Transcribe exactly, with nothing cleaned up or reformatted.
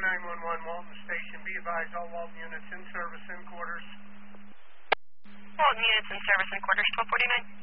nine one one, Walton Station. Be advised, all Walton units in service in quarters. Walton units in service in quarters, twelve forty-nine.